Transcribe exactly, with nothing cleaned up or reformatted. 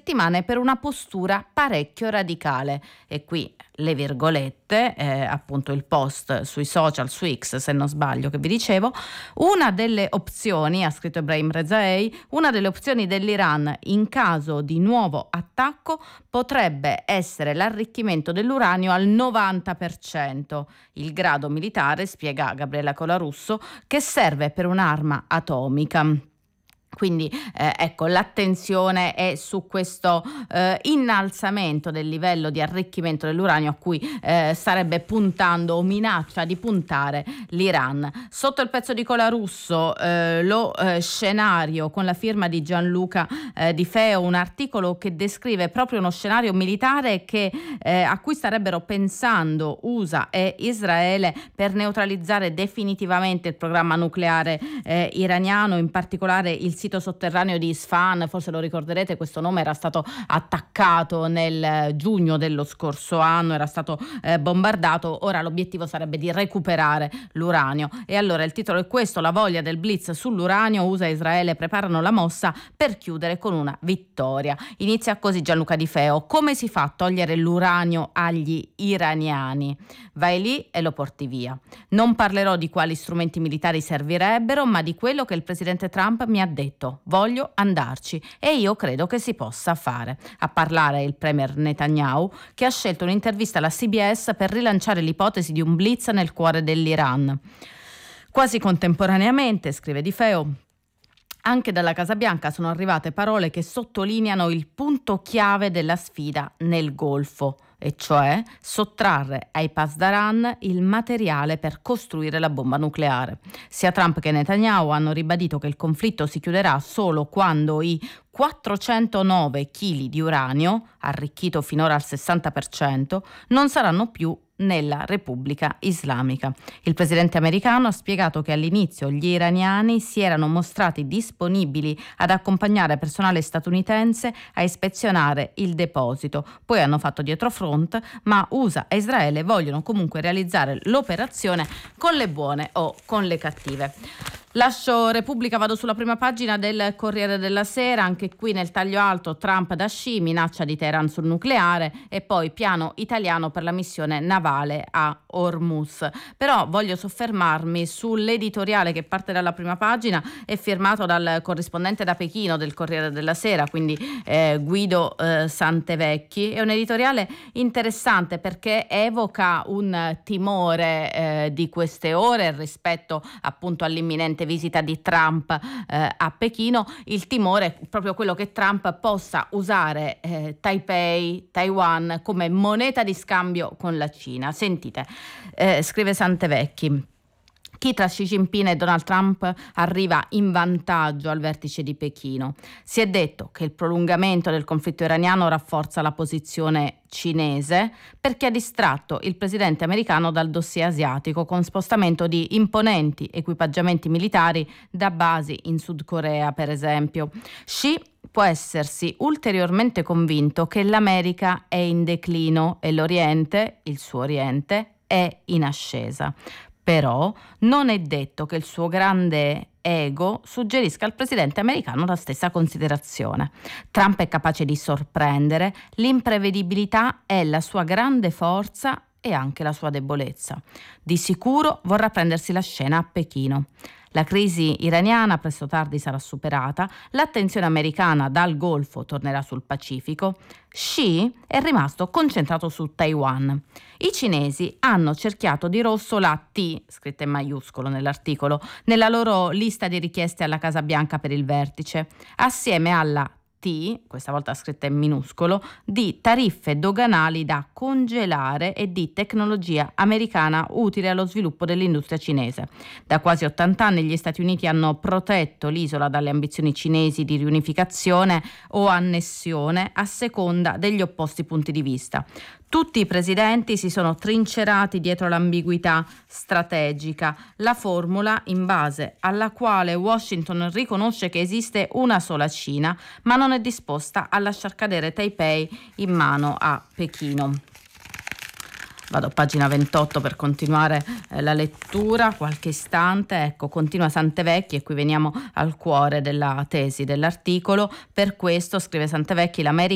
settimane per una postura parecchio radicale. E qui le virgolette, eh, appunto il post sui social, su X se non sbaglio che vi dicevo, una delle opzioni, ha scritto Ebrahim Rezaei, una delle opzioni dell'Iran in caso di nuovo attacco potrebbe essere l'arricchimento dell'uranio al novanta per cento, il grado militare, spiega Gabriella Colarusso, che serve per un'arma atomica. Quindi eh, ecco, l'attenzione è su questo eh, innalzamento del livello di arricchimento dell'uranio a cui eh, starebbe puntando o minaccia di puntare l'Iran. Sotto il pezzo di Colarusso eh, lo eh, scenario con la firma di Gianluca eh, Di Feo, un articolo che descrive proprio uno scenario militare che, eh, a cui starebbero pensando U S A e Israele per neutralizzare definitivamente il programma nucleare eh, iraniano, in particolare il sito sotterraneo di Isfahan. Forse lo ricorderete, questo nome era stato attaccato nel giugno dello scorso anno, era stato eh, bombardato. Ora l'obiettivo sarebbe di recuperare l'uranio, e allora il titolo è questo: la voglia del blitz sull'uranio, U S A e Israele preparano la mossa per chiudere con una vittoria. Inizia così Gianluca Di Feo: come si fa a togliere l'uranio agli iraniani? Vai lì e lo porti via. Non parlerò di quali strumenti militari servirebbero, ma di quello che il presidente Trump mi ha detto: voglio andarci e io credo che si possa fare. A parlare il premier Netanyahu, che ha scelto un'intervista alla C B S per rilanciare l'ipotesi di un blitz nel cuore dell'Iran. Quasi contemporaneamente, scrive Di Feo, anche dalla Casa Bianca sono arrivate parole che sottolineano il punto chiave della sfida nel Golfo, e cioè sottrarre ai Pasdaran il materiale per costruire la bomba nucleare. Sia Trump che Netanyahu hanno ribadito che il conflitto si chiuderà solo quando i quattrocentonove chili di uranio, arricchito finora al sessanta per cento, non saranno più nella Repubblica Islamica. Il presidente americano ha spiegato che all'inizio gli iraniani si erano mostrati disponibili ad accompagnare personale statunitense a ispezionare il deposito, poi hanno fatto dietrofront, ma U S A e Israele vogliono comunque realizzare l'operazione con le buone o con le cattive. Lascio Repubblica, vado sulla prima pagina del Corriere della Sera. Anche qui nel taglio alto: Trump da sci, minaccia di Teheran sul nucleare, e poi piano italiano per la missione navale a Hormuz. Però voglio soffermarmi sull'editoriale che parte dalla prima pagina, è firmato dal corrispondente da Pechino del Corriere della Sera, quindi eh, Guido eh, Santevecchi. È un editoriale interessante perché evoca un timore eh, di queste ore rispetto appunto all'imminente visita di Trump eh, a Pechino. Il timore è proprio quello che Trump possa usare eh, Taipei, Taiwan come moneta di scambio con la Cina. Sentite, eh, scrive Santevecchi: chi tra Xi Jinping e Donald Trump arriva in vantaggio al vertice di Pechino? Si è detto che il prolungamento del conflitto iraniano rafforza la posizione cinese perché ha distratto il presidente americano dal dossier asiatico con spostamento di imponenti equipaggiamenti militari da basi in Sud Corea, per esempio. Xi può essersi ulteriormente convinto che l'America è in declino e l'Oriente, il suo Oriente, è in ascesa. Però non è detto che il suo grande ego suggerisca al presidente americano la stessa considerazione. Trump è capace di sorprendere, l'imprevedibilità è la sua grande forza e anche la sua debolezza. Di sicuro vorrà prendersi la scena a Pechino. La crisi iraniana presto o tardi sarà superata, l'attenzione americana dal Golfo tornerà sul Pacifico. Xi è rimasto concentrato su Taiwan. I cinesi hanno cerchiato di rosso la T, scritta in maiuscolo nell'articolo, nella loro lista di richieste alla Casa Bianca per il vertice, assieme alla T, questa volta scritta in minuscolo, di tariffe doganali da congelare e di tecnologia americana utile allo sviluppo dell'industria cinese. Da quasi ottanta anni gli Stati Uniti hanno protetto l'isola dalle ambizioni cinesi di riunificazione o annessione a seconda degli opposti punti di vista. Tutti i presidenti si sono trincerati dietro l'ambiguità strategica, la formula in base alla quale Washington riconosce che esiste una sola Cina, ma non è disposta a lasciar cadere Taipei in mano a Pechino. Vado a pagina ventotto per continuare eh, la lettura, qualche istante. Ecco, continua Santevecchi e qui veniamo al cuore della tesi dell'articolo. Per questo, scrive Santevecchi, l'America